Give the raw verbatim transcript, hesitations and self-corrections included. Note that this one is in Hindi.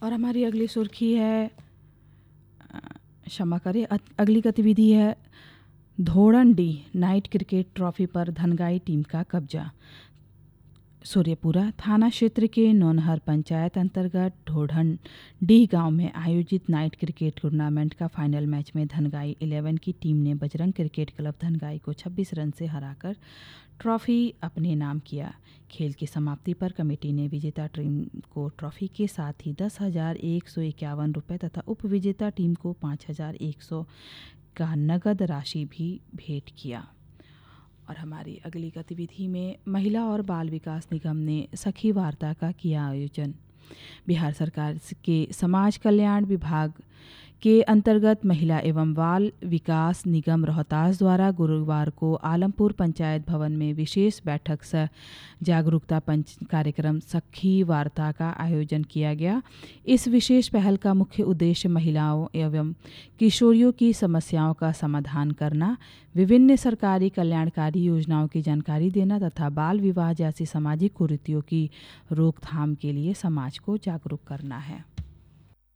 और हमारी अगली सुर्खी है, क्षमा करें, अगली गतिविधि है धोड़नडी नाइट क्रिकेट ट्रॉफी पर धनगाई टीम का कब्जा। सूर्यपुरा थाना क्षेत्र के नौनहर पंचायत अंतर्गत ढोढ़नडीह गांव में आयोजित नाइट क्रिकेट टूर्नामेंट का फाइनल मैच में धनगाई इलेवन की टीम ने बजरंग क्रिकेट क्लब धनगाई को छब्बीस रन से हराकर ट्रॉफी अपने नाम किया। खेल की समाप्ति पर कमेटी ने विजेता टीम को ट्रॉफी के साथ ही दस हजार एक सौ इक्यावन रुपये तथा उप विजेता टीम को पाँच हजार एक सौ का नगद राशि भी भेंट किया। और हमारी अगली गतिविधि में महिला और बाल विकास निगम ने सखी वार्ता का किया आयोजन। बिहार सरकार के समाज कल्याण विभाग के अंतर्गत महिला एवं बाल विकास निगम रोहतास द्वारा गुरुवार को आलमपुर पंचायत भवन में विशेष बैठक सह जागरूकता पंच कार्यक्रम सखी वार्ता का आयोजन किया गया। इस विशेष पहल का मुख्य उद्देश्य महिलाओं एवं किशोरियों की समस्याओं का समाधान करना, विभिन्न सरकारी कल्याणकारी योजनाओं की जानकारी देना तथा बाल विवाह जैसी सामाजिक कुरीतियों की रोकथाम के लिए समाज को जागरूक करना है।